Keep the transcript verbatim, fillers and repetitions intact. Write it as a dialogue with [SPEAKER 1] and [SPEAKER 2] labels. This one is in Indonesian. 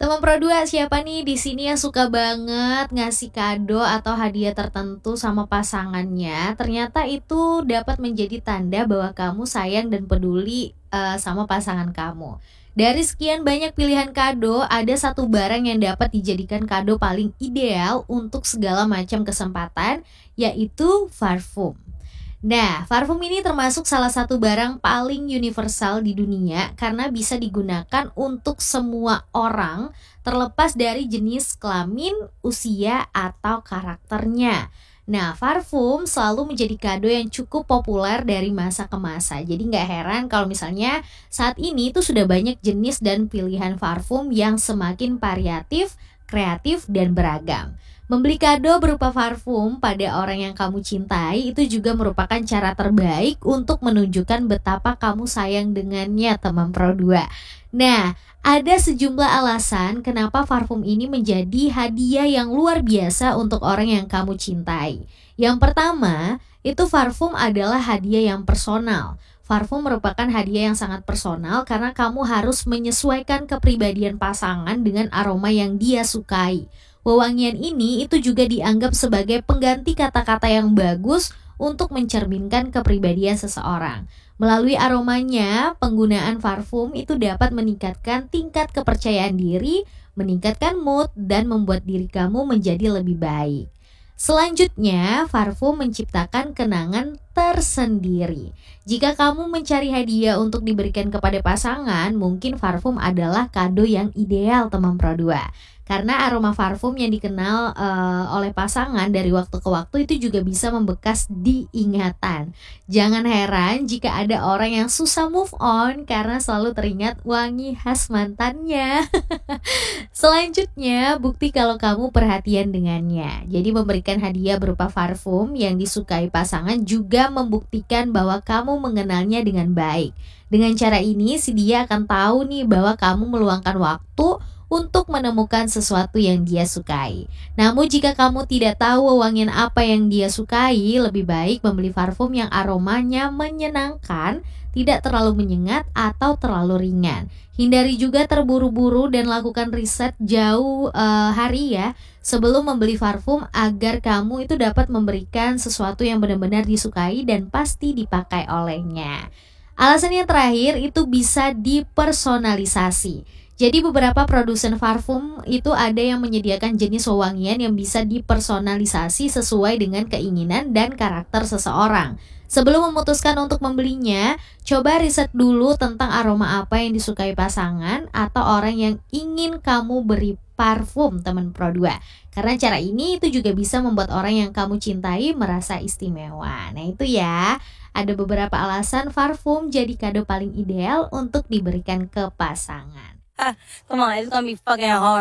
[SPEAKER 1] Teman Pro dua, siapa nih di sini yang suka banget ngasih kado atau hadiah tertentu sama pasangannya? Ternyata itu dapat menjadi tanda bahwa kamu sayang dan peduli eh, sama pasangan kamu. Dari sekian banyak pilihan kado, ada satu barang yang dapat dijadikan kado paling ideal untuk segala macam kesempatan, yaitu parfum. Nah, parfum ini termasuk salah satu barang paling universal di dunia karena bisa digunakan untuk semua orang terlepas dari jenis kelamin, usia, atau karakternya. Nah, parfum selalu menjadi kado yang cukup populer dari masa ke masa. Jadi nggak heran kalau misalnya saat ini tuh sudah banyak jenis dan pilihan parfum yang semakin variatif, kreatif, dan beragam. Membeli kado berupa parfum pada orang yang kamu cintai itu juga merupakan cara terbaik untuk menunjukkan betapa kamu sayang dengannya, teman Pro dua. Nah, ada sejumlah alasan kenapa parfum ini menjadi hadiah yang luar biasa untuk orang yang kamu cintai. Yang pertama, itu parfum adalah hadiah yang personal. Parfum merupakan hadiah yang sangat personal karena kamu harus menyesuaikan kepribadian pasangan dengan aroma yang dia sukai. Wewangian ini itu juga dianggap sebagai pengganti kata-kata yang bagus untuk mencerminkan kepribadian seseorang. Melalui aromanya, penggunaan parfum itu dapat meningkatkan tingkat kepercayaan diri, meningkatkan mood, dan membuat diri kamu menjadi lebih baik. Selanjutnya, parfum menciptakan kenangan tersendiri. Jika kamu mencari hadiah untuk diberikan kepada pasangan, mungkin parfum adalah kado yang ideal, teman Pro dua. Karena aroma parfum yang dikenal uh, oleh pasangan dari waktu ke waktu itu juga bisa membekas di ingatan. Jangan heran jika ada orang yang susah move on karena selalu teringat wangi khas mantannya. Selanjutnya, bukti kalau kamu perhatian dengannya. Jadi memberikan hadiah berupa parfum yang disukai pasangan juga membuktikan bahwa kamu mengenalnya dengan baik. Dengan cara ini, si dia akan tahu nih bahwa kamu meluangkan waktu untuk menemukan sesuatu yang dia sukai. Namun jika kamu tidak tahu wewangian apa yang dia sukai, lebih baik membeli parfum yang aromanya menyenangkan, tidak terlalu menyengat atau terlalu ringan. Hindari juga terburu-buru dan lakukan riset jauh uh, hari ya sebelum membeli parfum agar kamu itu dapat memberikan sesuatu yang benar-benar disukai dan pasti dipakai olehnya. Alasan yang terakhir itu bisa dipersonalisasi. Jadi beberapa produsen parfum itu ada yang menyediakan jenis wewangian yang bisa dipersonalisasi sesuai dengan keinginan dan karakter seseorang. Sebelum memutuskan untuk membelinya, coba riset dulu tentang aroma apa yang disukai pasangan atau orang yang ingin kamu beri parfum, teman Pro dua. Karena cara ini itu juga bisa membuat orang yang kamu cintai merasa istimewa. Nah itu ya, ada beberapa alasan parfum jadi kado paling ideal untuk diberikan ke pasangan.
[SPEAKER 2] Come on, it's gonna be fucking hard.